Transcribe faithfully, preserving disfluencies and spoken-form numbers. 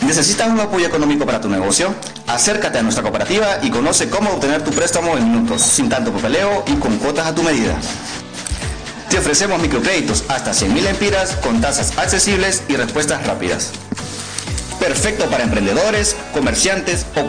¿Necesitas un apoyo económico para tu negocio? Acércate a nuestra cooperativa y conoce cómo obtener tu préstamo en minutos, sin tanto papeleo y con cuotas a tu medida. Te ofrecemos microcréditos hasta cien mil empiras con tasas accesibles y respuestas rápidas. Perfecto para emprendedores, comerciantes o